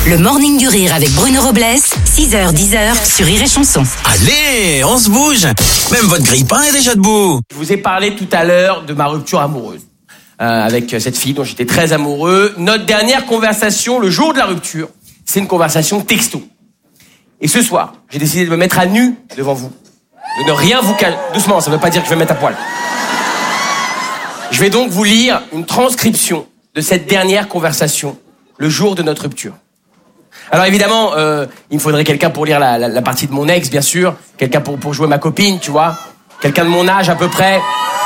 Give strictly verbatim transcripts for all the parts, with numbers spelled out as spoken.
Le Morning du Rire avec Bruno Robles, six heures dix sur Rire et Chanson. Allez, on se bouge. Même votre grille-pain est déjà debout. Je vous ai parlé tout à l'heure de ma rupture amoureuse euh, avec cette fille dont j'étais très amoureux. Notre dernière conversation, le jour de la rupture, c'est une conversation texto. Et ce soir, j'ai décidé de me mettre à nu devant vous. De ne rien vous cacher. Doucement, ça ne veut pas dire que je vais me mettre à poil. Je vais donc vous lire une transcription de cette dernière conversation, le jour de notre rupture. Alors évidemment, euh, il me faudrait quelqu'un pour lire la, la, la partie de mon ex, bien sûr. Quelqu'un pour, pour jouer ma copine, tu vois. Quelqu'un de mon âge à peu près.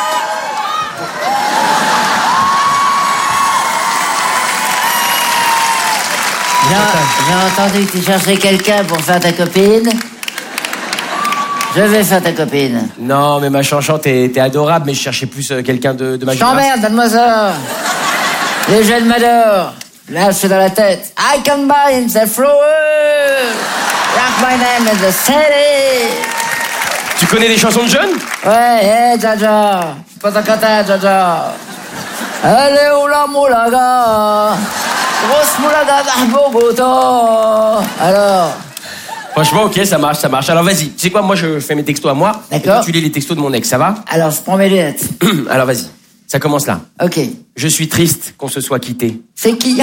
J'ai, j'ai entendu que tu cherchais quelqu'un pour faire ta copine. Je vais faire ta copine. Non, mais ma chanchante, t'es, t'es adorable, mais je cherchais plus euh, quelqu'un de, de ma Je t'emmerde, donne-moi ça. Les jeunes m'adorent. Là, je suis dans la tête. I can buy in the flower. Write my name in the city. Tu connais des chansons de jeunes? Ouais, hey, Jaja. Pas ta cata, Jaja. Allez, oula, moulaga. Grosse moulaga, Bogota. Alors. Franchement, ok, ça marche, ça marche. Alors vas-y, tu sais quoi, moi je fais mes textos à moi. D'accord. Et tu lis les textos de mon ex, ça va? Alors, je prends mes lunettes. Alors vas-y, ça commence là. Ok. Je suis triste qu'on se soit quittés. C'est qui?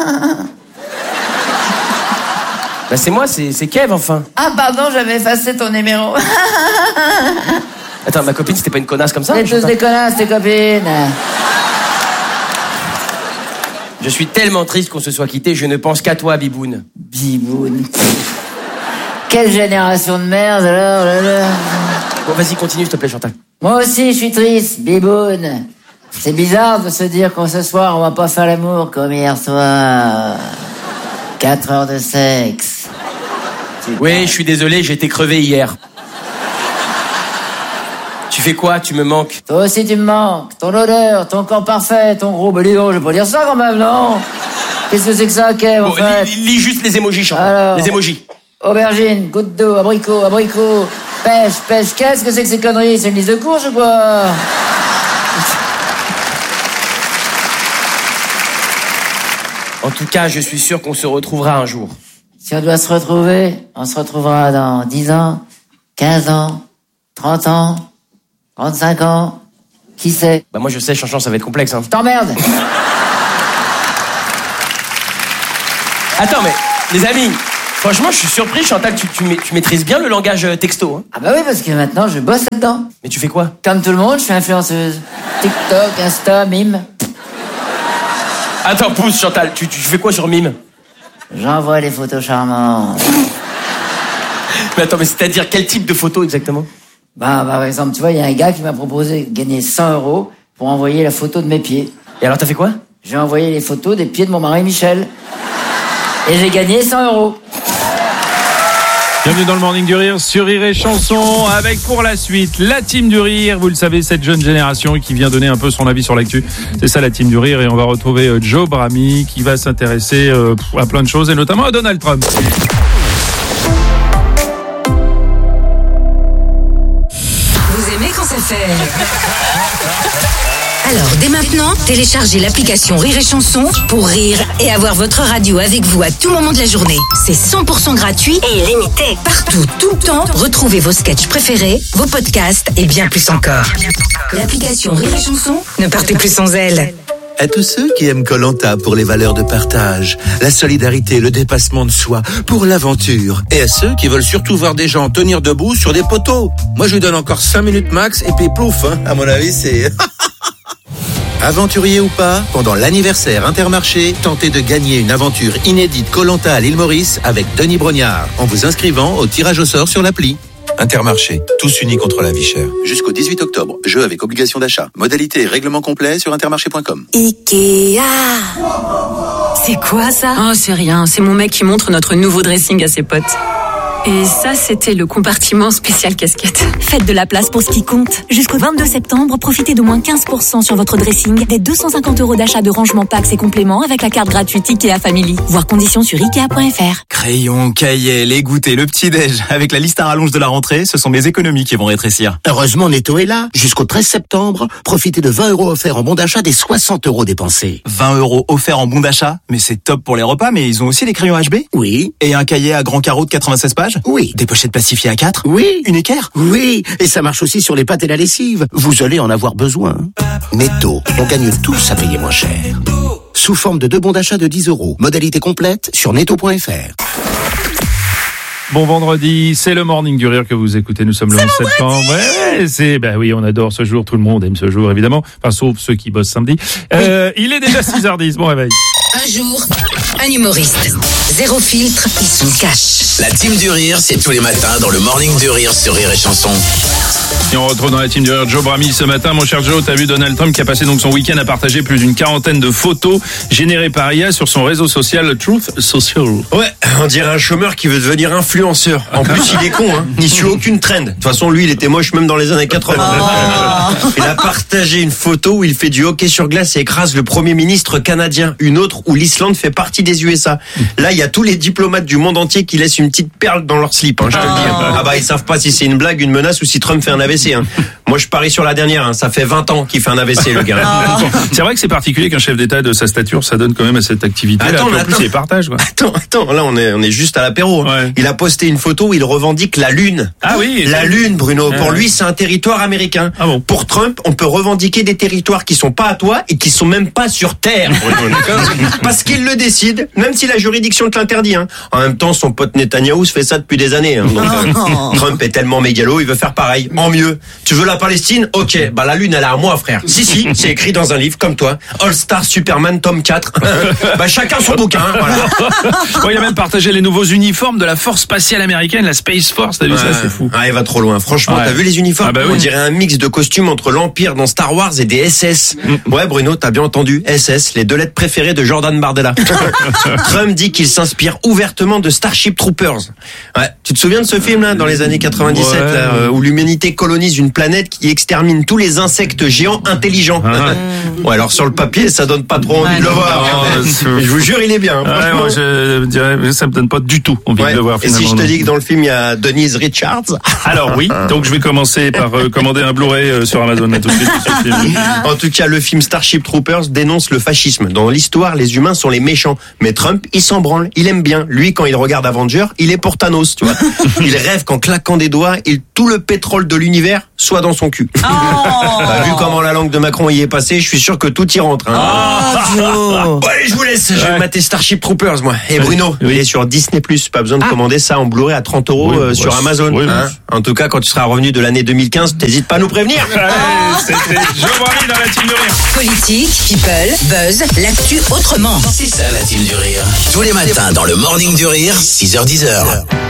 Bah c'est moi, c'est, c'est Kev enfin. Ah pardon, j'avais effacé ton numéro. Attends, ma copine c'était pas une connasse comme ça? C'est tous pas... des connasses, tes copines. Je suis tellement triste qu'on se soit quittés, je ne pense qu'à toi, Biboun. Biboun. Quelle génération de merde alors là, là. Bon vas-y, continue s'il te plaît, Chantal. Moi aussi je suis triste, Biboun. C'est bizarre de se dire qu'en ce soir on va pas faire l'amour comme hier soir. Quatre heures de sexe. Oui, je suis désolé, j'ai été crevé hier. Tu fais quoi? Tu me manques? Toi aussi tu me manques. Ton odeur, ton corps parfait, ton gros balion, je vais pas dire ça quand même, non? Qu'est-ce que c'est que ça, Kev, en bon, fait? lis, lis juste les émojis, Chantal. Alors, les émojis. Aubergine, goutte d'eau, abricot, abricot, pêche, pêche. Qu'est-ce que c'est que ces conneries? C'est une liste de courses ou quoi? En tout cas, je suis sûr qu'on se retrouvera un jour. Si on doit se retrouver, on se retrouvera dans dix ans, quinze ans, trente ans, trente-cinq ans. Qui sait? Bah moi je sais, Chanchan, ça va être complexe. Hein. Je t'emmerde. Attends, mais les amis, franchement, je suis surpris, Chantal, tu, tu, tu maîtrises bien le langage texto. Hein. Ah bah oui, parce que maintenant, je bosse là-dedans. Mais tu fais quoi? Comme tout le monde, je suis influenceuse. TikTok, Insta, Mime. Attends, pousse, Chantal, tu, tu fais quoi sur Mime? J'envoie les photos charmantes. Mais attends, mais c'est-à-dire quel type de photo exactement? Bah, bah, par exemple, tu vois, il y a un gars qui m'a proposé de gagner cent euros pour envoyer la photo de mes pieds. Et alors, t'as fait quoi? J'ai envoyé les photos des pieds de mon mari Michel. Et j'ai gagné cent euros. Bienvenue dans le Morning du Rire sur Rire et Chanson avec pour la suite la team du Rire. Vous le savez, cette jeune génération qui vient donner un peu son avis sur l'actu. C'est ça la team du Rire et on va retrouver Joe Brami qui va s'intéresser à plein de choses et notamment à Donald Trump. Vous aimez quand ça fait... Alors, dès maintenant, téléchargez l'application Rire et Chanson pour rire et avoir votre radio avec vous à tout moment de la journée. C'est cent pour cent gratuit et illimité. Partout, tout le temps, retrouvez vos sketchs préférés, vos podcasts et bien plus encore. L'application Rire et Chanson, ne partez plus sans elle. À tous ceux qui aiment Koh Lanta pour les valeurs de partage, la solidarité, le dépassement de soi, pour l'aventure. Et à ceux qui veulent surtout voir des gens tenir debout sur des poteaux. Moi, je lui donne encore cinq minutes max et puis plouf, hein. À mon avis, c'est... Aventurier ou pas, pendant l'anniversaire Intermarché, tentez de gagner une aventure inédite Koh Lanta à l'île Maurice avec Denis Brognard en vous inscrivant au tirage au sort sur l'appli. Intermarché, tous unis contre la vie chère. Jusqu'au dix-huit octobre, jeu avec obligation d'achat. Modalité et règlement complet sur intermarché point com. Ikea. C'est quoi ça? Oh, c'est rien. C'est mon mec qui montre notre nouveau dressing à ses potes. Et ça, c'était le compartiment spécial casquette. Faites de la place pour ce qui compte. Jusqu'au vingt-deux septembre, profitez de moins quinze pour cent sur votre dressing, des deux cent cinquante euros d'achat de rangement packs et compléments avec la carte gratuite Ikea Family. Voir conditions sur ikea point fr. Crayon, cahier, les goûters, le petit-déj. Avec la liste à rallonge de la rentrée, ce sont mes économies qui vont rétrécir. Heureusement, Netto est là. Jusqu'au treize septembre, profitez de vingt euros offerts en bon d'achat des soixante euros dépensés. vingt euros offerts en bon d'achat? Mais c'est top pour les repas, mais ils ont aussi des crayons H B? Oui. Et un cahier à grand carreau de quatre-vingt-seize pages? Oui. Des pochettes plastifiées à quatre? Oui. Une équerre? Oui. Et ça marche aussi sur les pâtes et la lessive. Vous allez en avoir besoin. Netto, on gagne tous à payer moins cher. Sous forme de deux bons d'achat de dix euros. Modalité complète sur netto point fr. Bon vendredi, c'est le Morning du Rire que vous écoutez. Nous sommes le onze septembre. Ouais, ouais, c'est, bah oui, on adore ce jour. Tout le monde aime ce jour, évidemment. Enfin, sauf ceux qui bossent samedi. Euh, il est déjà six heures dix. Bon réveil. Un jour, un humoriste. Zéro filtre, il se cache. La team du Rire, c'est tous les matins dans le Morning du Rire sur Rire et Chanson. Et on retrouve dans la team du Rire Joe Brami ce matin. Mon cher Joe, t'as vu Donald Trump qui a passé donc son week-end à partager plus d'une quarantaine de photos générées par I A sur son réseau social Truth Social. Ouais, on dirait un chômeur qui veut devenir influenceur. En plus, il est con, hein. Il suit aucune trend. De toute façon, lui, il était moche même dans les années quatre-vingts. Oh. Il a partagé une photo où il fait du hockey sur glace et écrase le premier ministre canadien. Une autre où l'Islande fait partie des U S A. Là, il y a tous les diplomates du monde entier qui laissent une petite perle dans leur slip, hein, je te le dis. Ah bah, ils savent pas si c'est une blague, une menace ou si Trump fait un A V C, hein. Moi, je parie sur la dernière, hein. Ça fait vingt ans qu'il fait un A V C, le gars. Oh. C'est vrai que c'est particulier qu'un chef d'État de sa stature s'adonne quand même à cette activité. Attends, là, mais en plus, il les partage, quoi. Attends, attends, là, on est, on est juste à l'apéro. Hein. Ouais. Il a posté une photo où il revendique la Lune. Ah oui. La Lune, Bruno. Ah, pour ouais. lui, c'est un territoire américain. Ah bon. Pour Trump, on peut revendiquer des territoires qui sont pas à toi et qui sont même pas sur Terre. Parce qu'il le décide, même si la juridiction te l'interdit, hein. En même temps, son pote Netanyahou se fait ça depuis des années, hein. Donc, euh, Trump est tellement mégalo, il veut faire pareil. En mieux. Tu veux la Palestine? Ok. Bah, la Lune, elle est à moi, frère. Si, si. C'est écrit dans un livre, comme toi. All Star Superman, tome quatre. Bah, chacun son bouquin, hein, voilà. Bon, il a même partagé les nouveaux uniformes de la force spatiale américaine, la Space Force. T'as vu ouais. ça? C'est fou. Ah, il va trop loin. Franchement, ouais. T'as vu les uniformes? Ah bah oui. On dirait un mix de costumes entre l'Empire dans Star Wars et des S S. Mm. Ouais, Bruno, t'as bien entendu. S S, les deux lettres préférées de Jordan Bardella. Trump dit qu'il s'inspire ouvertement de Starship Troopers. Ouais. Tu te souviens de ce film, là, dans les années quatre-vingt-dix-sept, ouais. là, où l'humanité colonise une planète qui extermine tous les insectes géants intelligents. Ah. Ouais, alors sur le papier, ça donne pas trop envie ouais, de le voir. Non, je vous jure, il est bien. Ouais, moi, je dirais, ça me donne pas du tout envie ouais. de le voir. Et si je te dis que dans le film, il y a Denise Richards? Alors oui, donc je vais commencer par euh, commander un Blu-ray euh, sur Amazon là, tout de suite. En tout cas, le film Starship Troopers dénonce le fascisme. Dans l'histoire, les humains sont les méchants. Mais Trump, il s'en branle. Il aime bien. Lui, quand il regarde Avengers, il est pour Thanos, tu vois. Il rêve qu'en claquant des doigts, il, tout le pétrole de l'univers soit dans son cul. Oh. Bah, vu comment la langue de Macron y est passée, je suis sûr que tout y rentre. Hein. Oh, bon, allez, je vous laisse. Je vais ouais. mater Starship Troopers, moi. Et Bruno, oui. il est sur Disney plus. Pas besoin de ah. commander ça en Blu-ray à trente euros oui, euh, sur ouais, Amazon. Oui, hein. En tout cas, quand tu seras revenu de l'année deux mille quinze, t'hésites pas à nous prévenir. Allez, c'était Joe Brami dans la team du rire. Politique, people, buzz, l'actu autrement. C'est ça la team du rire. Tous les matins dans le Morning du Rire, six heures dix.